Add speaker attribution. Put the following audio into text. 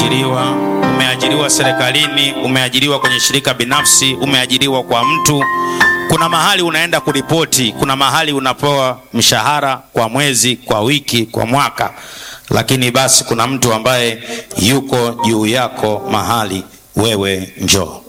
Speaker 1: umeajiriwa, umeajiriwa serikalini, umeajiriwa kwenye shirika binafsi, umeajiriwa kwa mtu. Kuna mahali unaenda kuripoti, kuna mahali unapewa mshahara kwa mwezi, kwa wiki, kwa mwaka. Lakini basi kuna mtu ambaye yuko juu yako mahali, wewe njoo.